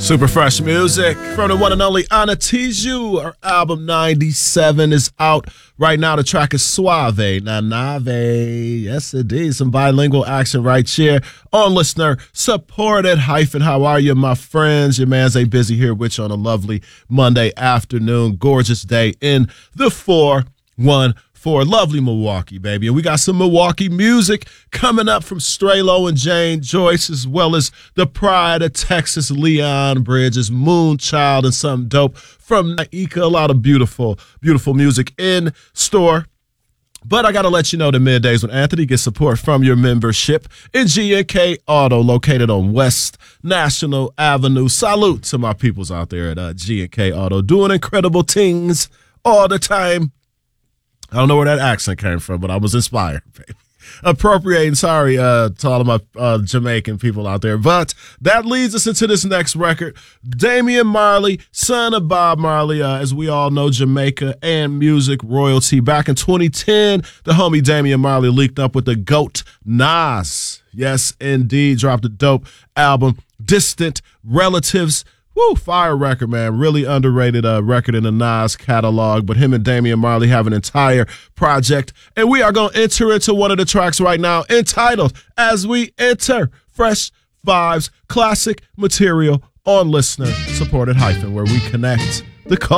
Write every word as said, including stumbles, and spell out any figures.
Super fresh music from the one and only Ana Tijoux. Her album ninety-seven is out right now. The track is Suave Na Nave. Yes, indeed. Some bilingual action right here on listener supported hyphen. How are you, my friends? Your man's A Busy here with you on a lovely Monday afternoon. Gorgeous day in the four one four. Lovely Milwaukee, baby. And we got some Milwaukee music coming up from Straylo and Jane Joyce, as well as the Pride of Texas, Leon Bridges, Moonchild, and something dope from Naika. A lot of beautiful, beautiful music in store. But I got to let you know the middays when Anthony gets support from your membership in G and K Auto, located on West National Avenue. Salute to my peoples out there at uh, G and K Auto, doing incredible things all the time. I don't know where that accent came from, but I was inspired, baby. Appropriating, sorry uh, to all of my uh, Jamaican people out there. But that leads us into this next record. Damian Marley, son of Bob Marley, uh, as we all know, Jamaica and music royalty. Back in twenty ten, the homie Damian Marley leaked up with the GOAT Nas. Yes, indeed, dropped a dope album, Distant Relatives. Woo, fire record, man. Really underrated uh, record in the Nas catalog. But him and Damian Marley have an entire project. And we are going to enter into one of the tracks right now entitled As We Enter, Fresh Vibes, classic material on listener supported hyphen, where we connect the